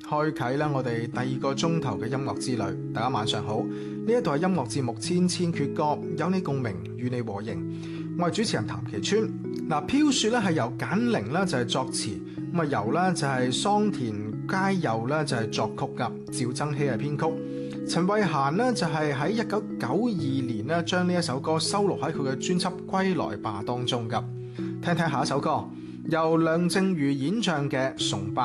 開啟啦我哋第二個鐘頭嘅音樂之旅。大家晚上好，呢一度係音樂節目《千千闕歌》，有你共鳴，與你和應。我係主持人譚其川。嗱，飄雪咧係由簡玲咧就係作詞，咁啊由咧就係桑田佳祐咧就係作曲噶，趙增熹係編曲，陳慧嫻呢就係喺1992年咧將呢一首歌收錄喺佢嘅專輯《歸來吧》當中噶。聽聽下一首歌，由梁靜茹演唱嘅《崇拜》。